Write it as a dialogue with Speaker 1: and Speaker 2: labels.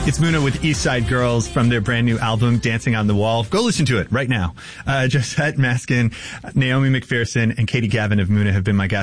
Speaker 1: It's Muna with East Side Girls from their brand new album, Dancing on the Wall. Go listen to it right now. Josette Maskin, Naomi McPherson, and Katie Gavin of Muna have been my guests.